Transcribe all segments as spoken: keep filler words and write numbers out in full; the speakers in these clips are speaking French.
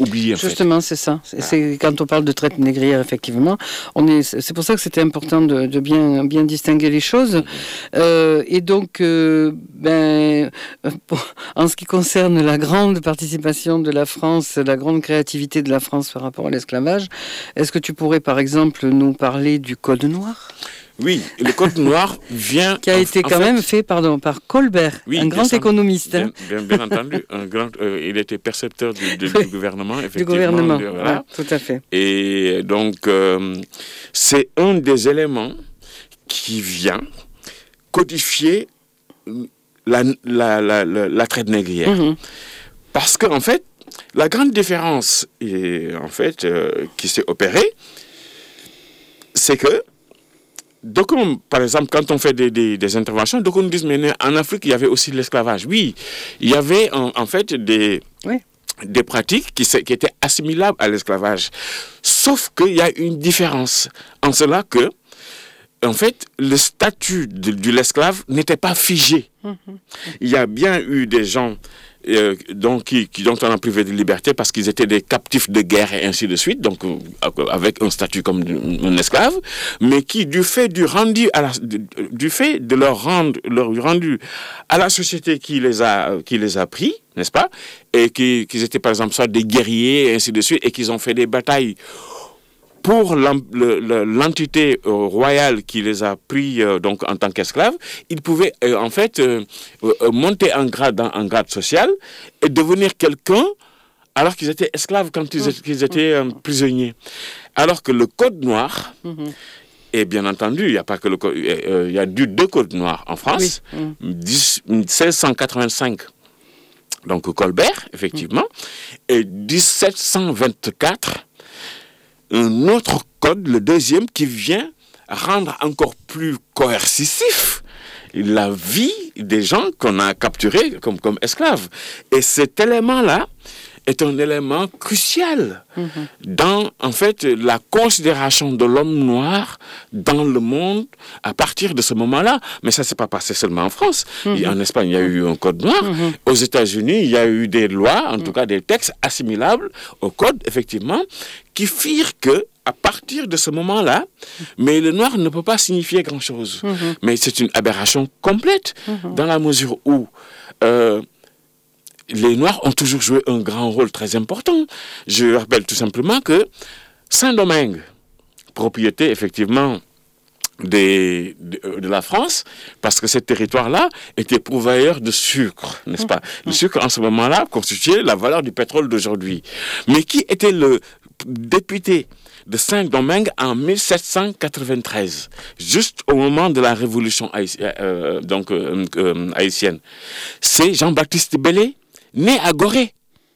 oublié. En Justement, fait. c'est ça. C'est, c'est, quand on parle de traite négrière, effectivement, on est, c'est pour ça que c'était important de, de bien, bien distinguer les choses. Mmh. Euh, et donc, euh, ben, pour, en ce qui concerne la grande participation de la France, la grande créativité de la France par rapport à l'esclavage, est-ce que tu pourrais, par exemple, nous parler du Code noir ? Oui, le Code noir vient... qui a en, été quand en même fait, fait pardon, par Colbert, oui, un grand économiste. Bien, bien, bien entendu, un grand, euh, il était percepteur du, du, oui, du gouvernement, effectivement. Du gouvernement, de, voilà. Ouais, tout à fait. Et donc, euh, c'est un des éléments qui vient codifier la, la, la, la, la traite négrière. Mm-hmm. Parce qu'en en fait, la grande différence et, en fait, euh, qui s'est opérée, c'est que donc, on, par exemple, quand on fait des, des, des interventions, donc on nous dit, mais en Afrique, il y avait aussi l'esclavage. Oui, il y avait en, en fait des, oui. des pratiques qui, qui étaient assimilables à l'esclavage. Sauf qu'il y a une différence en cela que, en fait, le statut de, de l'esclave n'était pas figé. Mm-hmm. Il y a bien eu des gens euh, donc, qui, qui, dont on a privé de liberté parce qu'ils étaient des captifs de guerre et ainsi de suite, donc euh, avec un statut comme un esclave, mais qui, du fait du rendu, à la, du, du fait de leur rendre, leur rendu à la société qui les a, qui les a pris, n'est-ce pas, et qui, qu'ils étaient par exemple soit des guerriers et ainsi de suite, et qu'ils ont fait des batailles pour l'entité royale qui les a pris euh, donc en tant qu'esclaves, ils pouvaient euh, en fait euh, euh, monter en grade, en, en grade social et devenir quelqu'un alors qu'ils étaient esclaves quand ils, mmh. qu'ils étaient euh, prisonniers. Alors que le Code noir, mmh. et bien entendu, il n'y a pas que le code, euh, il y a eu deux codes noirs en France, oui. mmh. seize cent quatre-vingt-cinq, donc Colbert, effectivement, mmh. et dix-sept cent vingt-quatre, un autre code, le deuxième, qui vient rendre encore plus coercitif la vie des gens qu'on a capturés comme, comme esclaves. Et cet élément-là est un élément crucial mmh. dans, en fait, la considération de l'homme noir dans le monde à partir de ce moment-là. Mais ça ne s'est pas passé seulement en France. Mmh. En Espagne, il y a eu un code noir. Mmh. Aux États-Unis, il y a eu des lois, en mmh. tout cas des textes assimilables au code, effectivement, qui firent que, à partir de ce moment-là, mais le noir ne peut pas signifier grand-chose. Mmh. Mais c'est une aberration complète, mmh. dans la mesure où euh, les Noirs ont toujours joué un grand rôle très important. Je rappelle tout simplement que Saint-Domingue, propriété effectivement des, de, de la France, parce que ce territoire-là était pourvoyeur de sucre, n'est-ce pas ? Le sucre, en ce moment-là, constituait la valeur du pétrole d'aujourd'hui. Mais qui était le député de Saint-Domingue en dix-sept cent quatre-vingt-treize, juste au moment de la révolution haïtienne, euh, donc, euh, euh, haïtienne? C'est Jean-Baptiste Bellé, né à Gorée.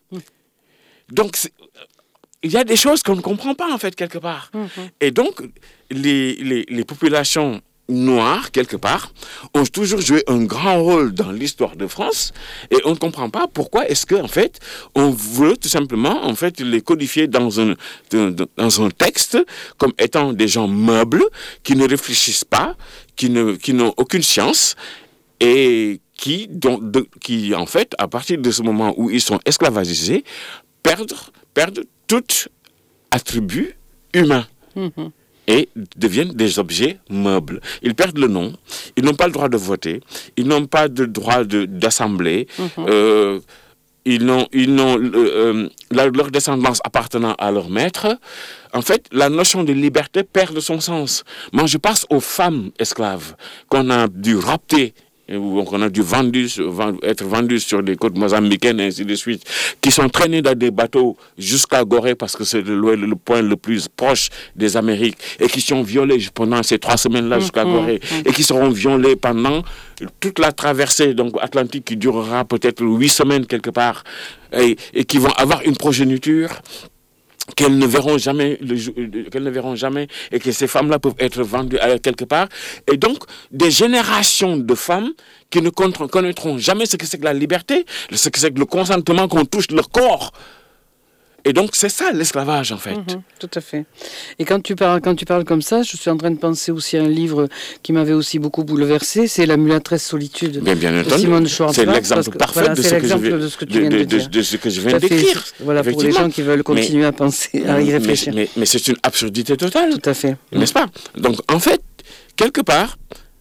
Donc, il y a des choses qu'on ne comprend pas, en fait, quelque part. Mm-hmm. Et donc, les, les, les populations noires, quelque part, ont toujours joué un grand rôle dans l'histoire de France, et on ne comprend pas pourquoi est-ce qu'en fait, on veut tout simplement, en fait, les codifier dans un, dans un texte comme étant des gens meubles, qui ne réfléchissent pas, qui, ne, qui n'ont aucune science, et qui, donc, de, qui, en fait, à partir de ce moment où ils sont esclavagisés, perdent, perdent tout attribut humain. Mm-hmm. Et deviennent des objets meubles. Ils perdent le nom, ils n'ont pas le droit de voter, ils n'ont pas de droit de, d'assembler, mm-hmm. euh, ils n'ont, ils n'ont euh, la, leur descendance appartenant à leur maître. En fait, la notion de liberté perd de son sens. Moi, je passe aux femmes esclaves qu'on a dû rapter, ou qu'on a dû vendu, être vendus sur des côtes mozambicaines et ainsi de suite, qui sont traînés dans des bateaux jusqu'à Gorée parce que c'est le, le point le plus proche des Amériques, et qui sont violés pendant ces trois semaines-là jusqu'à Gorée, et qui seront violés pendant toute la traversée donc atlantique qui durera peut-être huit semaines quelque part, et, et qui vont avoir une progéniture qu'elles ne verront jamais, le, qu'elles ne verront jamais, et que ces femmes-là peuvent être vendues à quelque part. Et donc, des générations de femmes qui ne connaîtront jamais ce que c'est que la liberté, ce que c'est que le consentement, qu'on touche leur corps. Et donc, c'est ça l'esclavage, en fait. Mmh, tout à fait. Et quand tu, parles, quand tu parles comme ça, je suis en train de penser aussi à un livre qui m'avait aussi beaucoup bouleversé, c'est La mulâtresse solitude bien, bien de Simone Schwartz. C'est l'exemple que, parfait voilà, de, ce que je vais, de ce que tu viens de, de, de, de ce que je viens d'écrire. Voilà, pour les gens qui veulent continuer mais, à penser, à y réfléchir. Mais, mais, mais c'est une absurdité totale. Tout à fait. N'est-ce pas? Donc, en fait, quelque part,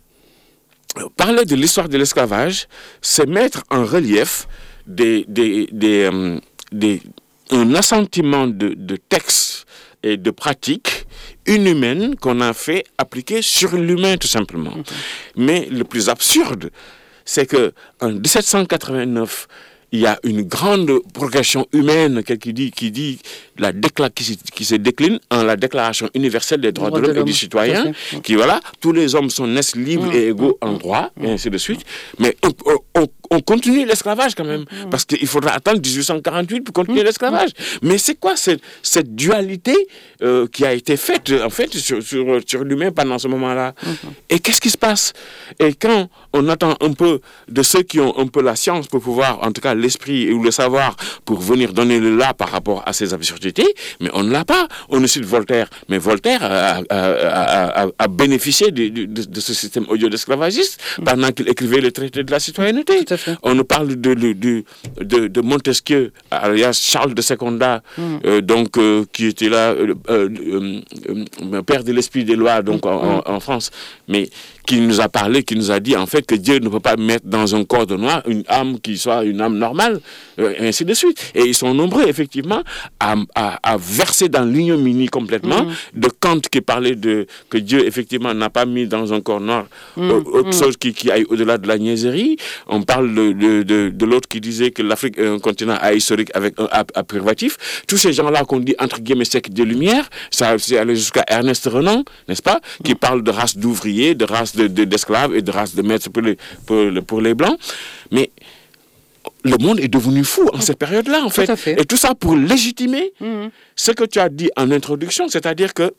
parler de l'histoire de l'esclavage, c'est mettre en relief des, des, des, euh, des, un assentiment de, de textes et de pratiques inhumaines qu'on a fait appliquer sur l'humain, tout simplement. Mm-hmm. Mais le plus absurde, c'est qu'en dix-sept cent quatre-vingt-neuf, il y a une grande progression humaine qui dit, qui dit la décla- qui, se, qui se décline en la Déclaration universelle des droits de l'homme et du citoyen, qui voilà, tous les hommes sont naissent libres mmh, et égaux mmh, en droit, mmh, et ainsi de suite. Mais on, on, on continue l'esclavage quand même, mmh, parce qu'il faudra attendre dix-huit cent quarante-huit pour continuer mmh, l'esclavage. Mmh. Mais c'est quoi cette, cette dualité euh, qui a été faite en fait sur, sur, sur l'humain pendant ce moment-là? Mmh. Et qu'est-ce qui se passe? Et quand on attend un peu de ceux qui ont un peu la science pour pouvoir, en tout cas l'esprit ou le savoir, pour venir donner le là par rapport à ces absurdités, mais on ne l'a pas. On cite Voltaire, mais Voltaire a, a, a, a, a bénéficié de, de, de ce système audio-esclavagiste mmh. pendant qu'il écrivait le traité de la citoyenneté. On nous parle de, de, de, de, de Montesquieu, alias Charles de Secondat, mmh. euh, donc, euh, qui était là, euh, euh, euh, père de l'esprit des lois donc, mmh. en, en France, mais qui nous a parlé, qui nous a dit en fait que Dieu ne peut pas mettre dans un corps de noir une âme qui soit une âme normale, euh, et ainsi de suite. Et ils sont nombreux, effectivement, à, à, à verser dans l'ignominie complètement, mmh. de Kant qui parlait de que Dieu, effectivement, n'a pas mis dans un corps noir mmh. autre mmh. chose qui, qui aille au-delà de la niaiserie. On parle de, de, de, de l'autre qui disait que l'Afrique est un continent ahistorique avec un A, A privatif. Tous ces gens-là qu'on dit, entre guillemets, siècle de lumière, ça c'est allé jusqu'à Ernest Renan, n'est-ce pas, qui mmh. parle de race d'ouvriers, de race De, de, d'esclaves et de race de maîtres pour les, pour, pour les Blancs. Mais le monde est devenu fou en cette période-là, en fait. Tout fait. Et tout ça pour légitimer mmh. ce que tu as dit en introduction, c'est-à-dire que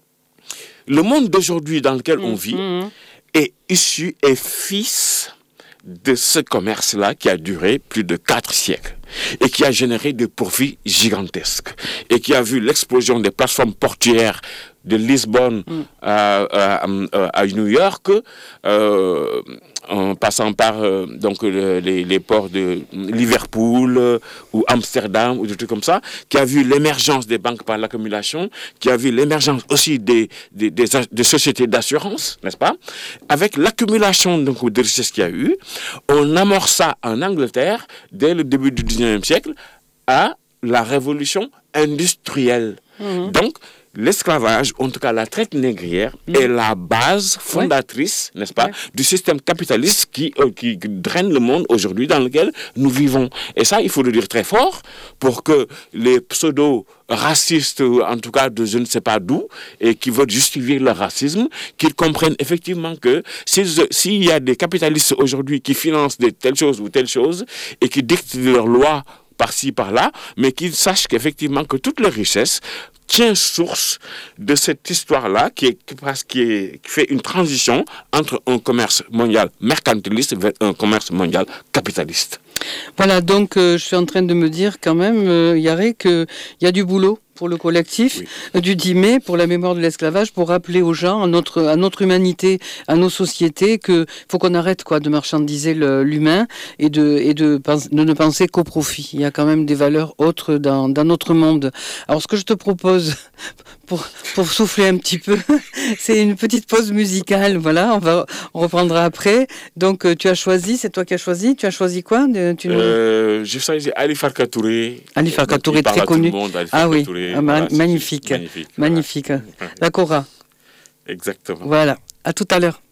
le monde d'aujourd'hui dans lequel mmh. on vit mmh. est issu, est fils de ce commerce-là qui a duré plus de quatre siècles et qui a généré des profits gigantesques et qui a vu l'explosion des plateformes portuaires de Lisbonne mm. à, à, à, à New York, euh, en passant par euh, donc, le, les, les ports de Liverpool euh, ou Amsterdam ou des trucs comme ça, qui a vu l'émergence des banques par l'accumulation, qui a vu l'émergence aussi des, des, des, des sociétés d'assurance, n'est-ce pas? Avec l'accumulation donc, de richesses qu'il y a eu, on amorça en Angleterre, dès le début du dix-neuvième siècle, à la révolution industrielle. Mm-hmm. Donc, l'esclavage, en tout cas la traite négrière, mmh. est la base fondatrice, ouais. n'est-ce pas, ouais. du système capitaliste qui, euh, qui draine le monde aujourd'hui dans lequel nous vivons. Et ça, il faut le dire très fort pour que les pseudo-racistes, en tout cas de je ne sais pas d'où, et qui veulent justifier le racisme, qu'ils comprennent effectivement que s'il si y a des capitalistes aujourd'hui qui financent de telles choses ou telles choses et qui dictent leurs lois par-ci, par-là, mais qu'ils sachent qu'effectivement que toutes les richesses tient source de cette histoire-là qui, est, qui, est, qui fait une transition entre un commerce mondial mercantiliste vers un commerce mondial capitaliste. Voilà, donc euh, je suis en train de me dire quand même, euh, Yaré, qu'il y a du boulot pour le collectif oui. du dix mai, pour la mémoire de l'esclavage, pour rappeler aux gens, à notre, à notre humanité, à nos sociétés, qu'il faut qu'on arrête quoi, de marchandiser le, l'humain et, de, et de, de ne penser qu'au profit. Il y a quand même des valeurs autres dans, dans notre monde. Alors ce que je te propose, pour, pour souffler un petit peu, c'est une petite pause musicale. Voilà, on, va, on reprendra après. Donc tu as choisi, c'est toi qui as choisi. Tu as choisi quoi de, tu euh, J'ai choisi Ali Farka Touré. Ali Farka Touré, très connu. Monde, ah oui. Touré. Ah, ma- magnifique, magnifique, magnifique. Voilà. La Cora. Exactement. Voilà. À tout à l'heure.